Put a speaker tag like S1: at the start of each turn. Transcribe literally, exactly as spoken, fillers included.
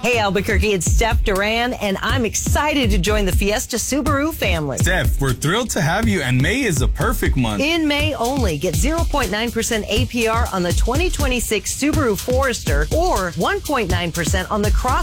S1: Hey, Albuquerque, it's Steph Duran, and I'm excited to join the Fiesta Subaru family.
S2: Steph, we're thrilled to have you, and May is a perfect month.
S1: In May only, get zero point nine percent A P R on the twenty twenty-six Subaru Forester or one point nine percent on the Cross